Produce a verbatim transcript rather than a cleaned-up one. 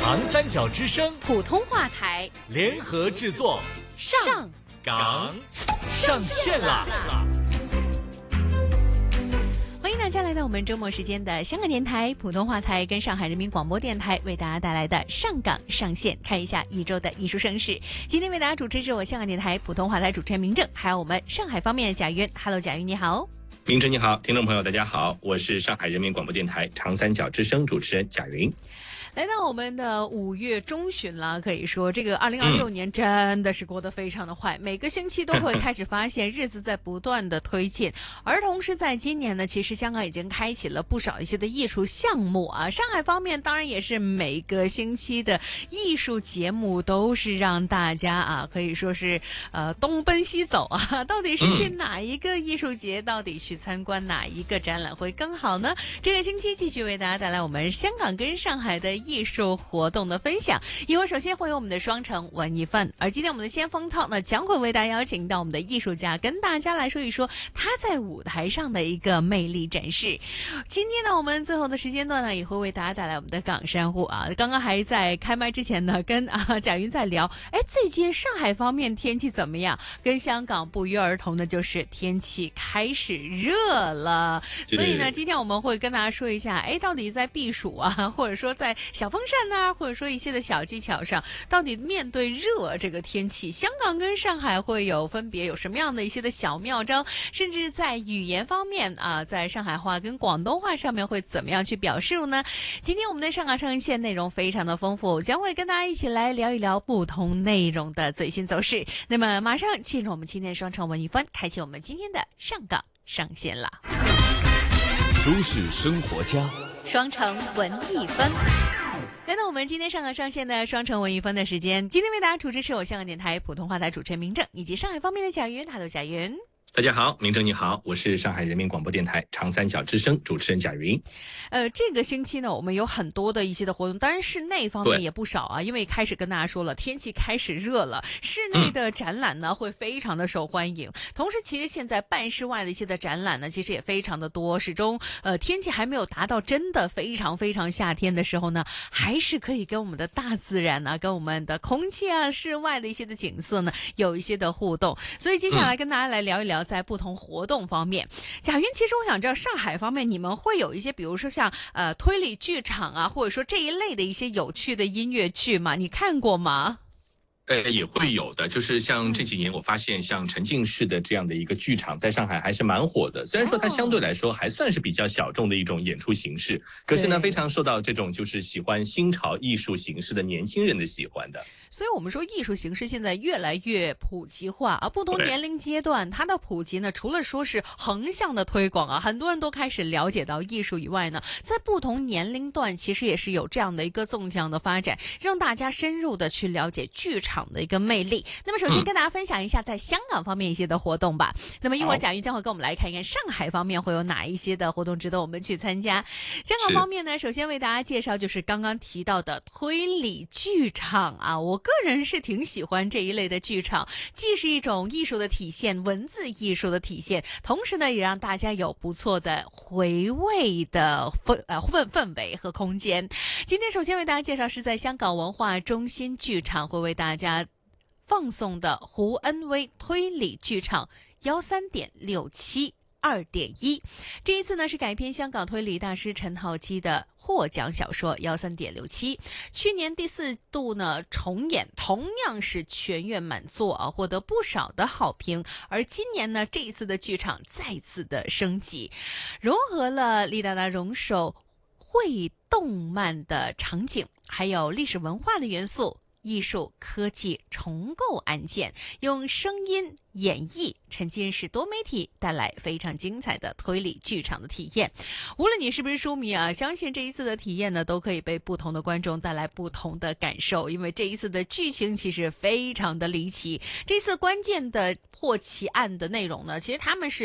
长三角之声普通话台联合制作， 上港上线啦！ 欢迎大家来到我们周末时间的香港电台普通话台跟上海人民广播电台为大家带来的上港上线，看一下一周的艺术盛事。今天为大家主持是我香港电台普通话台主持人明正，还有我们上海方面的贾云。Hello， 贾云你好。 明正你好，听众朋友大家好，我是上海人民广播电台长三角之声主持人贾云。 来到我们的五月中旬了，可以说这个二零二六年真的是过得非常的快，嗯、每个星期都会开始发现日子在不断的推进，而同时在今年呢，其实香港已经开启了不少一些的艺术项目啊。上海方面当然也是每个星期的艺术节目都是让大家啊可以说是呃东奔西走啊，到底是去哪一个艺术节，嗯、到底去参观哪一个展览会更好呢？这个星期继续为大家带来我们香港跟上海的艺术活动的分享，一会儿首先会有我们的双城文艺范，而今天我们的先锋套呢，将会为大家邀请到我们的艺术家，跟大家来说一说他在舞台上的一个魅力展示。今天呢，我们最后的时间段呢，也会为大家带来我们的港珊瑚啊。刚刚还在开麦之前呢，跟啊贾云在聊，哎，最近上海方面天气怎么样？跟香港不约而同的就是天气开始热了，所以呢，今天我们会跟大家说一下，哎，到底在避暑啊，或者说在小风扇呐、啊，或者说一些的小技巧上，到底面对热这个天气，香港跟上海会有分别有什么样的一些的小妙招，甚至在语言方面啊，在上海话跟广东话上面会怎么样去表述呢？今天我们的上港上线内容非常的丰富，将会跟大家一起来聊一聊不同内容的最新走势。那么马上进入我们今天的双城文艺番，开启我们今天的上港上线啦！ 都市生活家， 双城文艺番。来到我们今天上港上线的双城文艺番的时间，今天为大家主持是我香港电台普通话台主持人明正，以及上海方面的贾云。Hello， 贾云。 大家好，明正你好，我是上海人民广播电台长三角之声主持人贾云。 呃，这个星期呢，我们有很多的一些的活动，当然室内方面也不少啊，因为开始跟大家说了，天气开始热了，室内的展览呢、嗯、会非常的受欢迎。同时，其实现在半室外的一些的展览呢，其实也非常的多。始终呃天气还没有达到真的非常非常夏天的时候呢，还是可以跟我们的大自然啊，跟我们的空气啊，室外的一些的景色呢，有一些的互动。所以接下来跟大家来聊一聊。在不同活动方面，贾云，其实我想知道上海方面你们会有一些，比如说像呃推理剧场啊，或者说这一类的一些有趣的音乐剧吗？你看过吗？ 呃，也会有的，就是像这几年我发现像沉浸式的这样的一个剧场在上海还是蛮火的，虽然说它相对来说还算是比较小众的一种演出形式，可是呢非常受到这种就是喜欢新潮艺术形式的年轻人的喜欢的。 所以我们说艺术形式现在越来越普及化啊，不同年龄阶段它的普及呢，除了说是横向的推广啊，很多人都开始了解到艺术以外呢，在不同年龄段其实也是有这样的一个纵向的发展，让大家深入的去了解剧场的一个魅力。那么首先跟大家分享一下在香港方面一些的活动吧。嗯、那么一会儿贾云将会跟我们来看一看上海方面会有哪一些的活动值得我们去参加。香港方面呢，首先为大家介绍就是刚刚提到的推理剧场啊，我个人是挺喜欢这一类的剧场，既是一种艺术的体现，文字艺术的体现，同时呢也让大家有不错的回味的氛呃氛氛围和空间。今天首先为大家介绍是在香港文化中心剧场会为大家放送的胡恩威推理剧场幺三点六七二点一，这一次呢是改编香港推理大师陈浩基的获奖小说幺三点六七，去年第四度呢重演，同样是全院满座啊，获得不少的好评。而今年呢，这一次的剧场再次的升级，融合了李达达容手绘动漫的场景，还有历史文化的元素。艺术、科技重构案件，用声音演绎，沉浸式多媒体带来非常精彩的推理剧场的体验。无论你是不是书迷啊，相信这一次的体验呢，都可以被不同的观众带来不同的感受。因为这一次的剧情其实非常的离奇，这次关键的破奇案的内容呢，其实他们是